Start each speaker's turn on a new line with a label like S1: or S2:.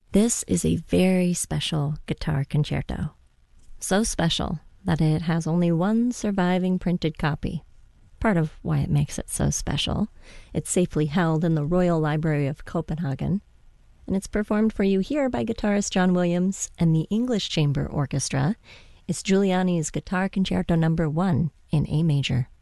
S1: This is a very special guitar concerto. So special that it has only one surviving printed copy. Part of why it makes it so special. It's safely held in the Royal Library of Copenhagen, and it's performed for you here by guitarist John Williams and the English Chamber Orchestra. It's Giuliani's Guitar Concerto No. 1 in A major.